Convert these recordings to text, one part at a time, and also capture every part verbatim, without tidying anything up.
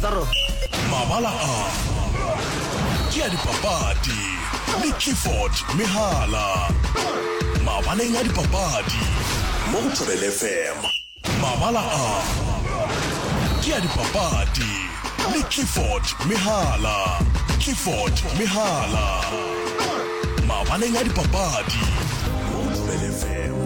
Zaro Mabala a Ke a dipapadi le Clifford Mehala Mabaleng a dipapadi mo Thobela F M. Mabala a Ke a dipapadi le Clifford Mehala Clifford Mehala Mabaleng a dipapadi mo Thobela F M.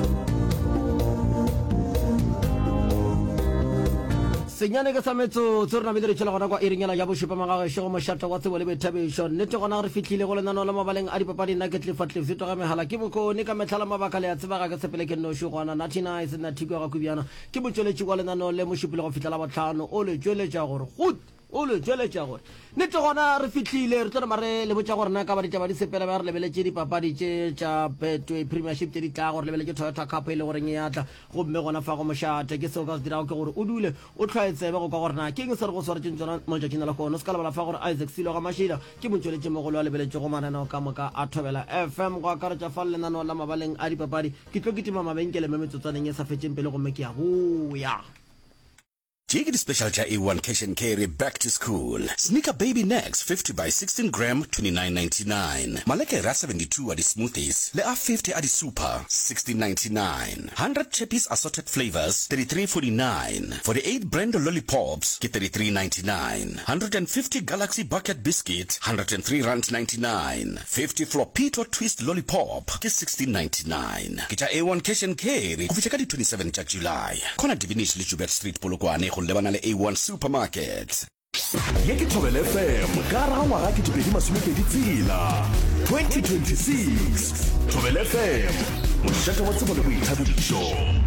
Senyane ke sametso tsona be re tshela gona kwa iringela ya boshipa magaga shego moshata wa tsebo le bethabisho nete gona re fitlhile go lenano la mabaleng a dipapadi nna ke Clifford Lefito ga mehala ke bokone ka metlhala mabaka le ya tseba ga ke sepele ke no sho gona nathina e sena thiko ga kubiana ke botsweletši kwa lenano le moshipile go fitlhela batlhano o le tsweletša gore gut o le tsweletša gore nete gona re fitlhile re tsena mare le botša gore na ka ba ditaba di sepela ba re lebeletse dipapadi tše tša Betway Premiership tše di tla gore lebeletse Toyota Cup e le gore e atla gomme gona fa go mošate ke seo ka se dirago ke gore o dule o tlhwaetsebe go ka gore na ke eng se re go swaretseng tsona moletšatšing la kgone o se ka lebala fa gore Isaac Silo ga mašila ke motsweletše mogolo wa lebeletse go mananao ka moka a Thobela F M go akaretša fa lenaneo la mabaleng a dipapadi ke tlo ketima mabenkele me metsotswaneng e sa fetšeng pele gomme ke ya boya. Take the special A one cash and carry back to school. Sneaker Baby Next fifty by sixteen gram twenty-nine ninety-nine. Maleke Ra seventy-two at the smoothies. Le A fifty at the super sixteen ninety-nine. one hundred chippies assorted flavors thirty-three forty-nine. forty-eight brand lollipops get thirty-three ninety-nine. one hundred fifty Galaxy bucket biscuit one hundred three rand ninety-nine. fifty Flopito twist lollipop get sixteen ninety-nine. Get A one cash and carry. Kufika di twenty-seventh of July. Kona Divinish Lichubert Street Polokwane go lebana le A one supermarket. Ye ke Thobela F M ka ra ngwaga ke dipedi masomepedi tsela twenty twenty-six. Thobela F M moshaka wa tsebo le boithabišo.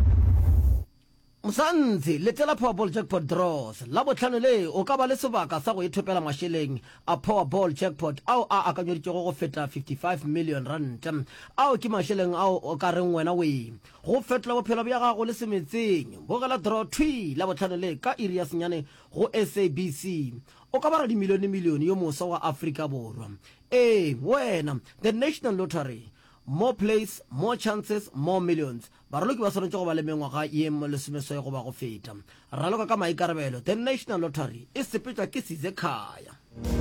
Msantsi letela Powerball jackpot draws la botlhano le o ka ba le sebaka sa go ithopela masheleng a Powerball jackpot ao a akanyeditšego go feta fifty-five million rand ao ke masheleng ao o ka reng wena we go fetola bophelo bja gago le semetseng bogela draw twi la botlhano le ka iri ya senyane go S A B C o ka bara dimilione milione yo mosa wa Afrika Borwa. Eh wena the National Lottery, more plays, more chances, more millions. Baraloki ba swanetse go ba le mengwaga ye mo lesomeswai go ba go feta. Raloka ka maikarabelo the National Lottery e sepetšwa ke Size Khaya.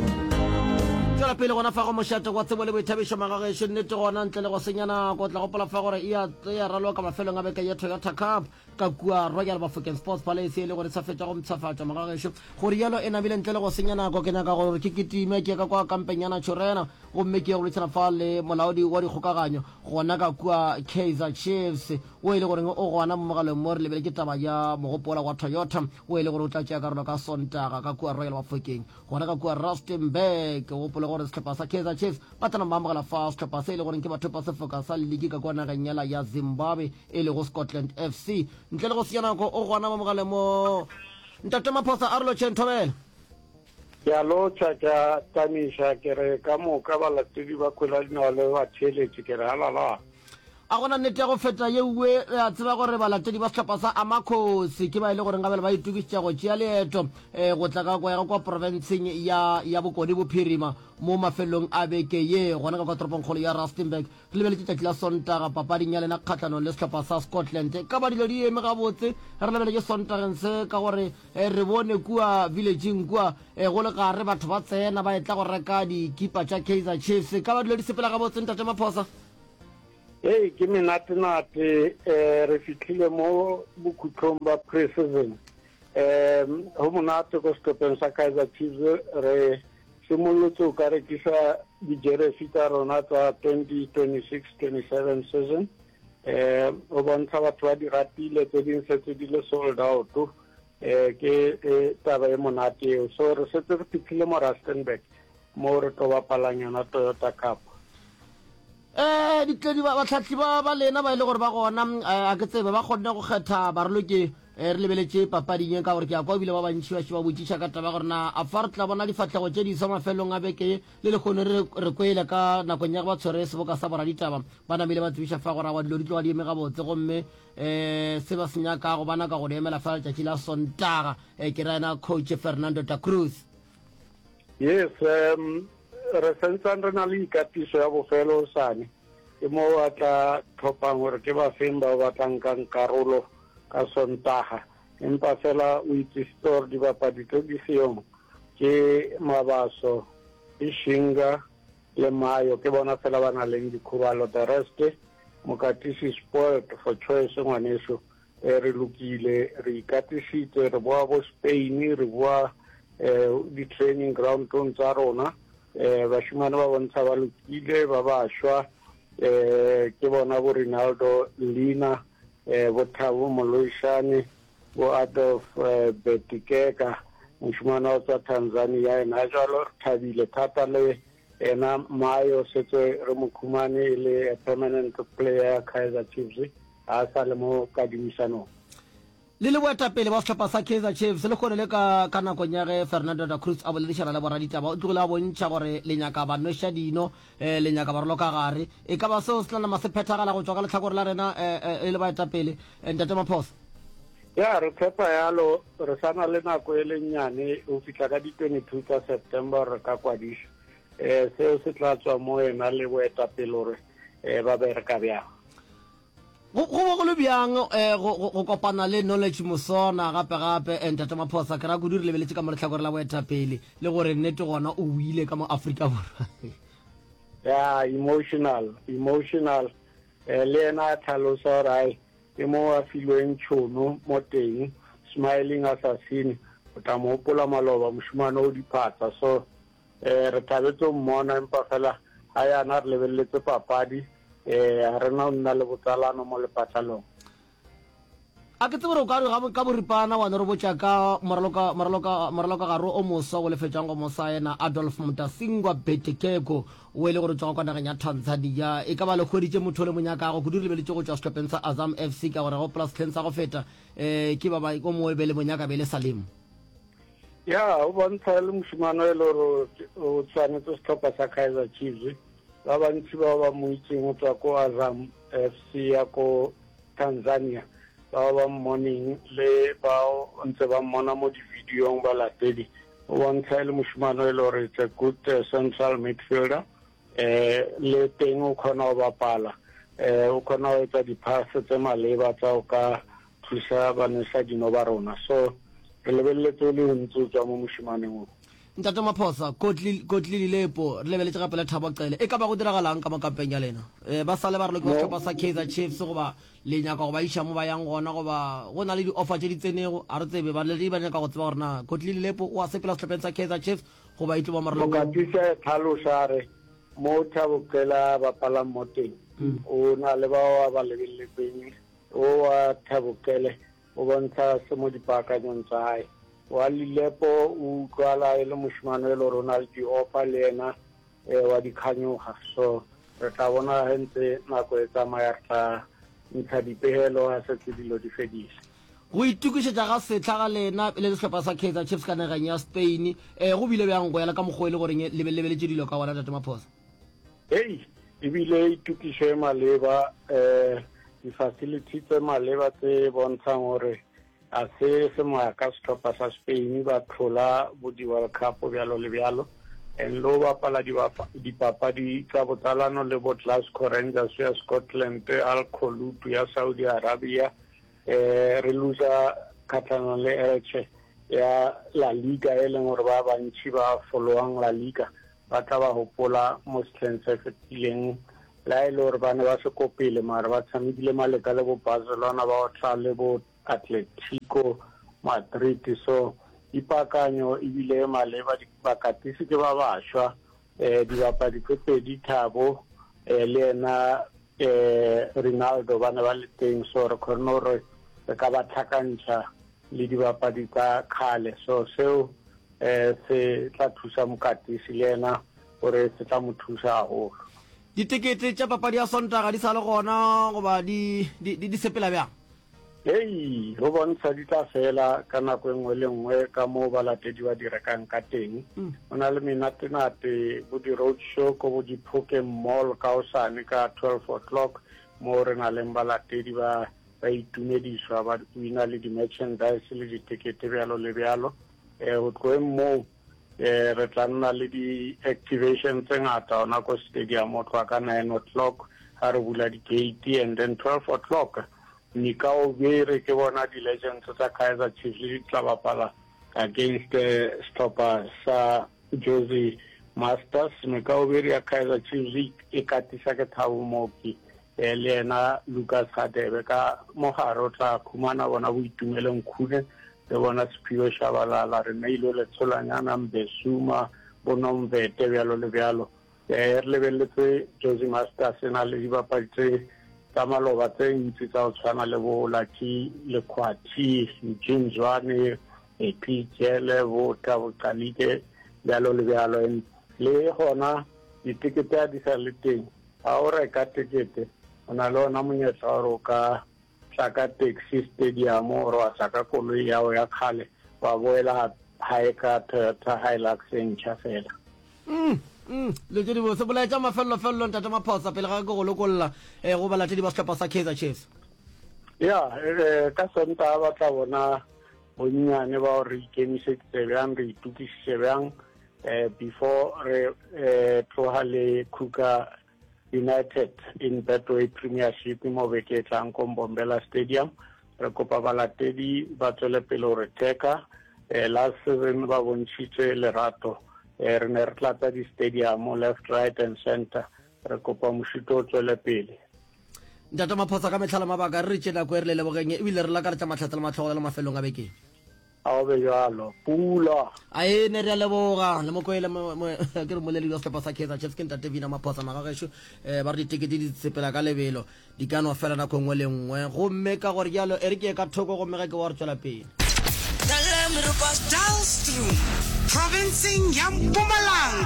Tsela pele gona fa go mošate kwa tsebo le boithabišo magagesho nnete gona ntle le go senyana go tla gopola fa gore e ya raloka mafelong a beke ya Toyota Cup ka kua Royal Bafokeng Sports Palace e le gore sa fetša go mpshafatša magagesho gore yalo e nabile ntle le go senyana go ke nyaka gore ke kitime ke ka kwa kampenyana Chorena gomme ke go letšana fa le molaodi wa dikgokaganyo gona ka kua Kaizer Chiefs o e le gore o gona mo mogaleng mo re lebele ke taba ya mogopola wa Toyota o e le gore o tla tšea karolo ka Sontaga ka kua Royal Bafokeng gona ka kua Rustenburg go pole gore setlhopha sa Kaizer Chiefs ba tsena maamogela fa setlhopha se e le gore ke batho ba sefoka sa ligi ka kwa nageng ya Zimbabwe e le go Scotland F C ntle le go siana go o gona mo mogale mo ntate Maphosa a re lo Thobela ya lo tša tamisha ke re ka moka balatedi ba khwela dinao le ba theletše ke re halala a gona nnete ya go feta ye uwe a tseba gore balatedi ba setlhopha sa Amakhosi ke ba e le gore ngabele ba itukišitša go tšea leeto um go tla ka kwa kwa provinceng ya ya Bokone Bophirima mo mafelong a beke ye gona ka kwa toroponkgolo ya Rustenburg re lebeletse tšatši la Sontaga papading ya lena kgatlhanong le setlhopha sa Scotland ka ba dilo di eme gabotse re lebeletse Sontageng se ka gore re bone kua villageng kua go le gare batho ba tsena ba etla go reka dikipa tša Kaizer Chiefs ka ba dilo di sepela gabotse ntate Maphosa. Hey, ke menate-nate eh re fitlhile mo bokhutlhong ba pre-season um ho monate go stopeng sa Kaizer Chiefs re simolotse o ka rekisa dijeresi tsa rona tsa twenty twenty-six twenty-seven season eh o bontsha batho ba di ratile tse ding setse di le sold out eh ke taba e monate so re setse re fitlhile mo Rustenburg mo re tlo bapalang yona Toyota Cup. eh ditledi ba batlhatli ba ba lena ba ile gore ba gona a ke tsebe ba gonna go kgetha baroloke re lebeletse papading ka gore ke a kwa bile ba bantši ba ba botšiša ka taba gore na a fa re tla bona difatlhego tše di sa mafelong a beke le le kgone re kwele ka nakong ya ba tshwere seboka sa bora ditaba ba namile ba tsebiša fa gore wa dilo di tloga di eme gabotse gomme um se ba senyaka go bana ka go di emela fa letšatši la Sontaga ke raena coach Fernando da Cruz. Yes, um re sentsane re na le ikatiso ya bofelo sane ke mo a tla tlhophang gore ke ba feng ba batlang ka karolo ka Sontaga empa fela o itse store dibapadi tse di seyong ke Mabaso, Ishinga le Mayo ke bona fela ba na leng dikhubalo. The rest Mokatisi spoiled for choice ngwaneso. Re lokile re ikatisitse re boa bo Spain re boa di training ground tsa rona bashimane ba bontsha ba lokile ba ba shwa ke bona bo Ronaldo Lina bo Thabo Moloishane bo Adolf Betikeka mshimane wa Tanzania ena jalo thabile thata le ena Mayo setse re mokhumane le permanent player Kaizer Chiefs a sa le mo kadimisano le le boetapele ba setlhopha sa Kaizer Chiefs le kgone le ka ka nako nya ge Fernando da Cruz a boledišana le boraditaba o tlogile a bontšha gore le nyaka ba noša dino le nyaka ba rolo ka gare e ka ba seo se tlanama se phethagala go tswa ka letlhakore la rena e le baetapele Ntate Maphosa. ya re tshepa yalo re sana le nako e le nnyane o fitlha ka di twenty-two tsa September re ka kwadiša um seo se tla tswa mo ena le boetapele gore um ba bereka bjang go go go le bjang go kopana le knowledge Mosona gape gape Ntate Maphosa ke ra go dire lebeletse ka mo letlhakore la boetapele le gore nnete gona o buile ka mo Afrika Borwa. ya emotional emotional le ena tlhalosa gore ai ke mo a filweng tšhono mo teng smiling assassin o tla mo opola maloba moshimane o diphatsa so re thabetse mmona empa fela a yana re lebeletse papadi um re na o nna le botsalano mo lepatlalong a ke tsebore o ka boripana wane re botša ka moraloka gare o mosa go lefetšang go mosa ena Adolf Mtasingwa Betekeko o e le gore tswa kwa nageng ya Tanzania e ka ba le kgweditše motho le monyakago go di lebeletse go tšwa setlhopheng sa Azam F C ka gore go plus ten sa go feta um ke ba o mo be le monyaka be le Salemo. ya o bontsha le moshimane e le gore o tshwanetse setlhopha sa Kaizer Chiefs ba bantši bao ba mo itseng go tswa ko Azam F C ya ko Tanzania bao ba mmoneng le bao ntse ba mmona mo di-videong ba latedi o bontsha e le moshimane e le gore it's a good uh, central midfielder um le teng o kgona go bapala um o kgona go etsa diphase tse maleba tsa o ka thusa banesa dino ba rona so re lebeletse o le gontsi o tswa mo mošimaneng o. Ntate Maphosa Kotli Lilepo re lebeletse gape le Thabo Cele e ka ba go diragalang ka makampeng ya lena um ba sale ba re le ke setlhopha sa Kaizer Chiefs goba le nyaka go ba iša mo ba yang gona goba go na le di-offer tše di tsenego a re tsebe ba le ba nyaka go tseba gore na Kotli Lilepo o a sepela setlhopheng sa Kaizer Chiefs goba itlo ba marelo mokatise tlhalosa re mo Thabo Cele ba palang mo teng o na le bao ba lebeletseng o wa Thabo Cele o bontsha se mo dipaakanyong tsa hae wa Lilepo o utlwala e le moshimane e le gore o na le di-offer le ena wa dikganyoga so re tla bona gentse nako e tsamaya re tla ntsha dipegelo ga setse dilo di fedile go itukišetša ga setlha ga lena le setlhopha sa Kaizer Chiefs ka nageng ya Spain um go bile bjang go yala ka mokgwa e le goreng lebeletse dilo ka bona Tate Maphosa. ei ebile itukišo e maleba um di-facility tse maleba tse bontshang gore a se se moya ka setlhopha sa Spain ba tlhola bo di-World Cup bjalo le bjalo and lo bapala dipapadi tsa botsalano le bo Glasgow Rangers ya Scotland Al Kholout ya Saudi Arabia um re losa kgatlhanong le Elche ya La Liga e leng gore ba bantši ba followang La Liga ba tla ba gopola mo setlheng se fetileng la e le gore ba ne ba se kopele mare ba tshamekile maleka le bo Barcelona ba otla le bo Atletico Madrid so ipaakanyo ebile maleba bakatisi ke ba bašwa um dibapadi tse pedi Thabo um le ena um Ronaldo ba ne ba le teng so re kgone gore re ka ba tlhakantšha le dibapadi tsa kgale so seo um se tla thusa mokatisi le ena gore se tla mo thusa gagolo. Ditekete tša papadi ya Sontaga di sa le gona goba di sepela bjang? ei go bontsha di tla fela ka nako e nngwe le nngwe ka mo balatedi ba di rekang ka teng go na le menatenate bo di-road show ko bo di-Pokem Mall ka osane ka twelve o'clock mo re na leng balatedi ba ba itumediswa ba wina le di-merchandise le ditekete bjalo le bjalo um go tloeng moo um re tla nna le di-activation tse ngata gona ko stadium o tloa ka nine o'clock ga re bula di-gate and then twelve o'clock Nikaobere ke bona di-legends tsa Kaizer Chiefs di tla bapala against the stopper sa Josie Masters. Nikaobere ya Kaizer Chiefs e katisa ke Thabo Moki le ena Lucas Hadebe ka mogaro tla khumana bona boitumeleng khune le bona Siphiwe Shabalala re nailo le tsolanyana Mbesuma bonomvete bjalo le bjalo e re lebeletse Josie Masters na le dibapadi tse tsa maloba tse ntsi tsa o tshwana le bo Lucky le Khwathi Mjinzwane e Pijele bo Tabukalike bjalo le bjalo le gona ditikete di sa le teng a o reka tikete ona le ona monyetla wa ro ka tlaka taxi stadium o ro tsaka koloi ya o ya khale wa boela hae ka Toyota Hilux entšha fela. mm mm le tšedi bo se bolaetša mafello fello ntate Maphosa pele ga ke go lokolla eh go balatedi ba setlhopha sa Kaizer Chiefs. ya eh ka sonta ba tla bona bonnyane ba re ikemiseditse bjang re itukisitse bjang eh before re eh tlohale Kruger United in Betway Premiership mo beke tlang ko Mbombela Stadium re kopa balatedi ba tswele pele re teka eh last season ba bontshitse lerato eh re ne re tlatsa di stadium left right and center re kopa moshito tswele pele. Ntate Maphosa ka metlhala mabaka re tšena ko re le lebogeng ebile re la ka re tša matlhatla le matlhogo le mafelong a bekeng a o be jalo pula a e ne re a leboga le mokoele ke re moledi wa setlhopha sa Kaizer Chiefs ke ntate Vina Maphosa magagešo um ba re ditekete di tsepela ka lebelo di ka no fela nako nngwe le nngwe gomme ka gore jalo e re ke ka thoko gomme ga ke wa re tswela pele Provincing ya Mpumalanga